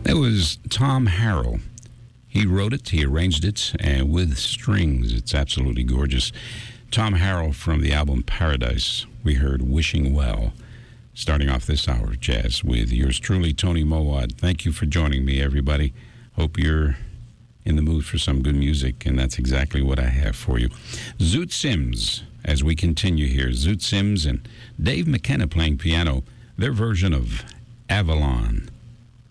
That was Tom Harrell. He wrote it, he arranged it, and with strings. It's absolutely gorgeous. Tom Harrell from the album Paradise. We heard Wishing Well. Starting off this hour of jazz with yours truly, Tony Mowat. Thank you for joining me, everybody. Hope you're in the mood for some good music, and that's exactly what I have for you. Zoot Sims, as we continue here. Zoot Sims and Dave McKenna playing piano, their version of Avalon.